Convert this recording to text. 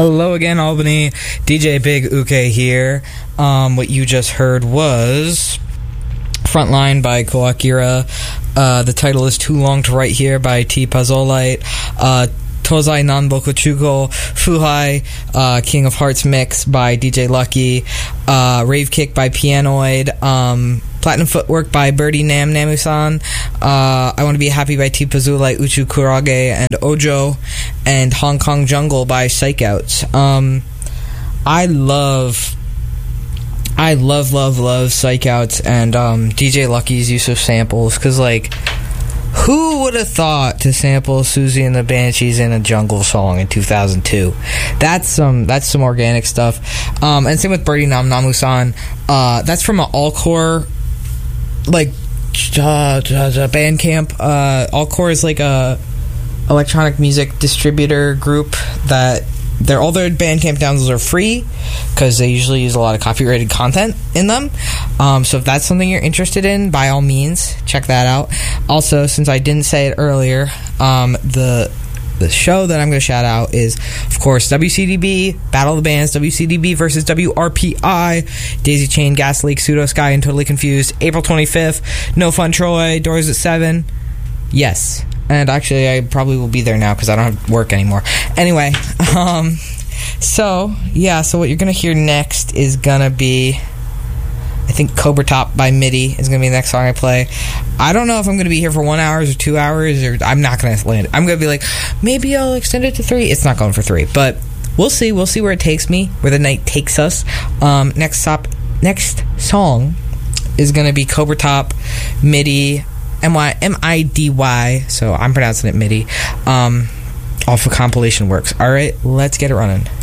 Hello again, Albany. DJ Big Uke here. What you just heard was Frontline by Koakira. The title is Too Long to Write Here by T. Puzzolite. Tozai Nanboku Chugo. Fuhai, King of Hearts Mix by DJ Lucky. Rave Kick by Pianoid. Platinum Footwork by Birdie Nam Namusan. I Want to Be Happy by T. Puzzolite, Uchu Kurage, and Ojo. And Hong Kong Jungle by Psychouts. I love Psychouts and DJ Lucky's use of samples, because, like, who would have thought to sample Susie and the Banshees in a Jungle song in 2002? That's some organic stuff. And same with Birdie Nam Namusan. That's from an Allcore, like, Bandcamp. Allcore is like a electronic music distributor group that all their Bandcamp downloads are free, because they usually use a lot of copyrighted content in them. So if that's something you're interested in, by all means, check that out. Also, since I didn't say it earlier, the show that I'm going to shout out is, of course, WCDB, Battle of the Bands, WCDB versus WRPI, Daisy Chain, Gas Leak, Pseudo Sky, and Totally Confused, April 25th, No Fun Troy, doors at 7. Yes. And actually, I probably will be there now because I don't have work anymore. Anyway, so what you're going to hear next is going to be, I think, Cobra Top by MIDI is going to be the next song I play. I don't know if I'm going to be here for 1 hour or 2 hours, or I'm not going to land. I'm going to be like, maybe I'll extend it to 3. It's not going for 3, but we'll see. We'll see where it takes me, where the night takes us. Next song is going to be Cobra Top, MIDI, MIDY, so I'm pronouncing it MIDI, off of Compilation Works. Alright, let's get it running.